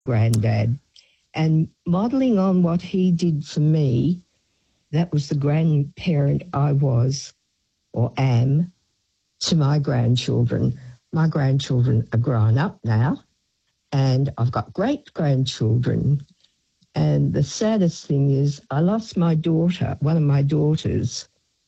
granddad. And modelling on what he did for me, that was the grandparent I was or am to my grandchildren. My grandchildren are grown up now, and I've got great-grandchildren. And the saddest thing is I lost my daughter, one of my daughters,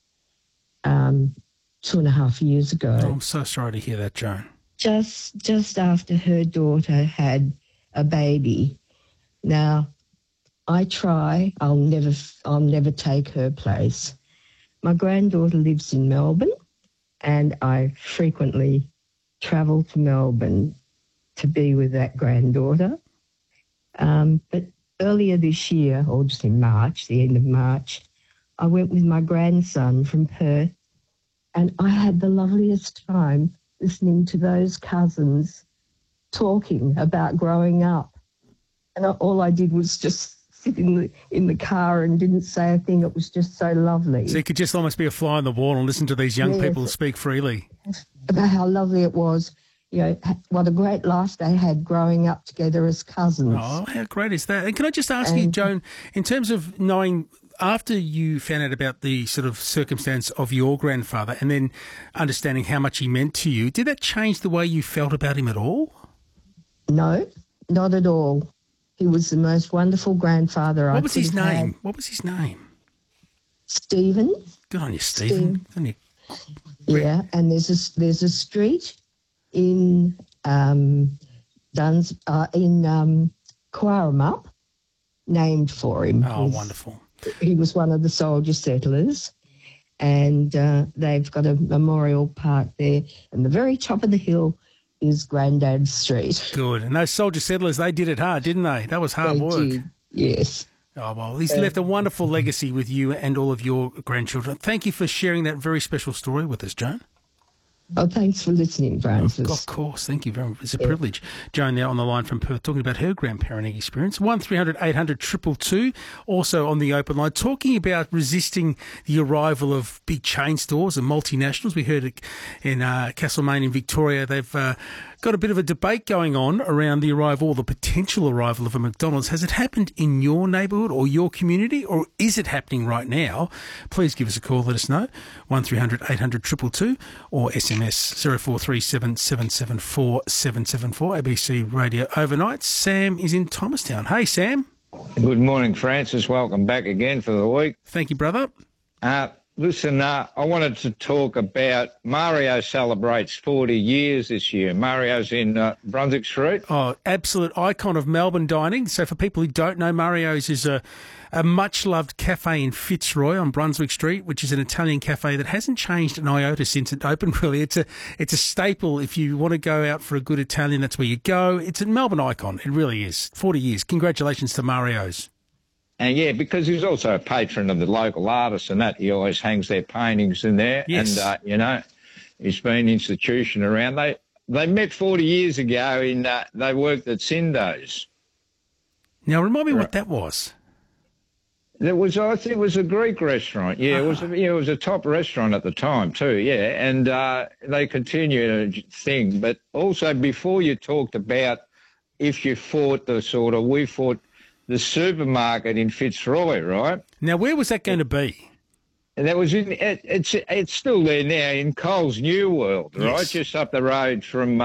2.5 years ago. Oh, I'm so sorry to hear that, Joan. Just after her daughter had a baby. Now, I'll never take her place. My granddaughter lives in Melbourne, and I frequently travel to Melbourne to be with that granddaughter. But earlier this year, or just in March, the end of March, I went with my grandson from Perth, and I had the loveliest time listening to those cousins talking about growing up. And all I did was just sit in the car and didn't say a thing. It was just so lovely. So you could just almost be a fly on the wall and listen to these young people speak freely. About how lovely it was, what a great life they had growing up together as cousins. Oh, how great is that? And can I just ask you, Joan, in terms of knowing, after you found out about the sort of circumstance of your grandfather and then understanding how much he meant to you, did that change the way you felt about him at all? No, not at all. He was the most wonderful grandfather I could have had. What was his name? What was his name? Stephen. Good on you, Stephen. Yeah, and there's a street in Quarramup named for him. Oh, wonderful. He was one of the soldier settlers, and they've got a memorial park there. And the very top of the hill is Grandad's Street. Good. And those soldier settlers, they did it hard, didn't they? That was hard work. Did, yes. Oh, well, he's left a wonderful legacy with you and all of your grandchildren. Thank you for sharing that very special story with us, Joan. Oh, thanks for listening, Francis. Of course. Thank you very much. It's a privilege. Joan now on the line from Perth talking about her grandparenting experience. 1300 800 222, also on the open line, talking about resisting the arrival of big chain stores and multinationals. We heard it in Castlemaine in Victoria. They've got a bit of a debate going on around the arrival or the potential arrival of a McDonald's. Has it happened in your neighbourhood or your community, or is it happening right now? Please give us a call. Let us know. 1300 800 222 or SMS 0437 774 774. ABC Radio Overnight. Sam is in Thomastown. Hey, Sam. Good morning, Francis. Welcome back again for the week. Thank you, brother. Listen, I wanted to talk about Mario celebrates 40 years this year. Mario's in Brunswick Street. Oh, absolute icon of Melbourne dining. So for people who don't know, Mario's is a much-loved cafe in Fitzroy on Brunswick Street, which is an Italian cafe that hasn't changed an iota since it opened, really. It's a staple. If you want to go out for a good Italian, that's where you go. It's a Melbourne icon. It really is. 40 years. Congratulations to Mario's. And yeah, because he's also a patron of the local artists and that. He always hangs their paintings in there. Yes. And, he's been an institution around. They met 40 years ago they worked at Sindo's. Now, remind me what that was. I think it was a Greek restaurant. Yeah, it was a top restaurant at the time too, yeah. And they continued a thing. But also before you talked about if you fought we fought the supermarket in Fitzroy, right? Now, where was that going to be? And that was it's still there now in Coles New World, right? Yes. Just up the road from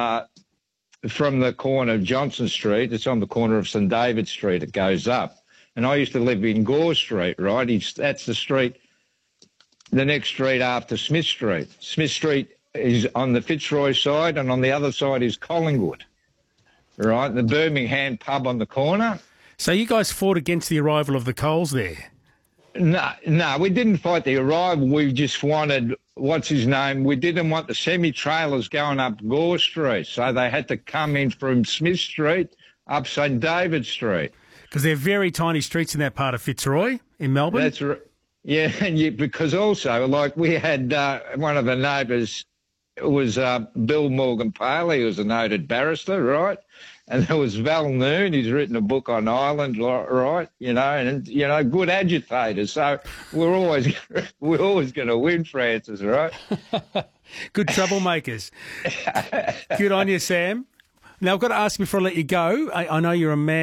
the corner of Johnson Street. It's on the corner of St David Street. It goes up. And I used to live in Gore Street, right? That's the street, the next street after Smith Street. Smith Street is on the Fitzroy side, and on the other side is Collingwood, right? The Birmingham pub on the corner. So you guys fought against the arrival of the Coles there? No, we didn't fight the arrival. We just wanted, what's his name? We didn't want the semi-trailers going up Gore Street, so they had to come in from Smith Street up St David Street. Because they're very tiny streets in that part of Fitzroy in Melbourne. That's right. Yeah, and because also, like, we had one of the neighbours was Bill Morgan Paley, who was a noted barrister, right? And there was Val Noon, he's written a book on Ireland, right? And good agitators. So we're always going to win, Francis, right? Good troublemakers. Good on you, Sam. Now, I've got to ask you before I let you go. I know you're a man.